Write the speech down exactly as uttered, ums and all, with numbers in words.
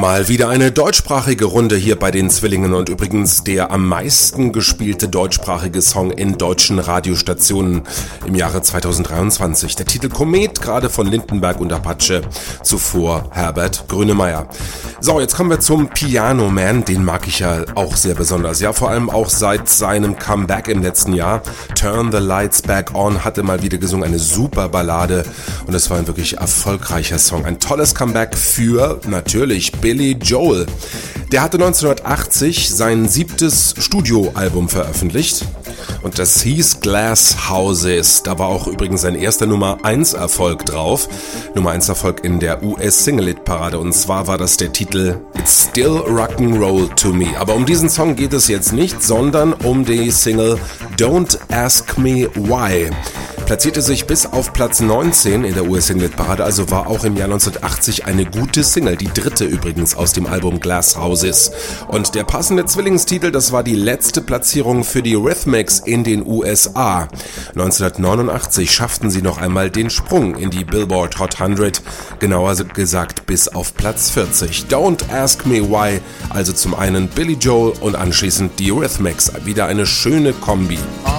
Mal wieder eine deutschsprachige Runde hier bei den Zwillingen und übrigens der am meisten gespielte deutschsprachige Song in deutschen Radiostationen im Jahre zweitausenddreiundzwanzig. Der Titel Komet, gerade von Lindenberg und Apache, zuvor Herbert Grönemeyer. So, jetzt kommen wir zum Piano Man, den mag ich ja auch sehr besonders. Ja, vor allem auch seit seinem Comeback im letzten Jahr. Turn the Lights Back On hatte mal wieder gesungen, eine super Ballade und es war ein wirklich erfolgreicher Song. Ein tolles Comeback für natürlich Billy Joel. Der hatte neunzehnhundertachtzig sein siebtes Studioalbum veröffentlicht und das hieß Glass Houses. Da war auch übrigens sein erster Nummer eins Erfolg drauf. Nummer eins Erfolg in der U S-Single-Hit-Parade und zwar war das der Titel It's Still Rock'n'Roll to Me. Aber um diesen Song geht es jetzt nicht, sondern um die Single Don't Ask Me Why. Platzierte sich bis auf Platz neunzehn in der U S-Single-Parade, also war auch im Jahr neunzehnhundertachtzig eine gute Single, die dritte übrigens aus dem Album Glass Houses. Und der passende Zwillingstitel, das war die letzte Platzierung für die Eurythmics in den U S A. neunzehnhundertneunundachtzig schafften sie noch einmal den Sprung in die Billboard Hot hundert, genauer gesagt bis auf Platz vierzig. Don't Ask Me Why, also zum einen Billy Joel und anschließend die Eurythmics, wieder eine schöne Kombi.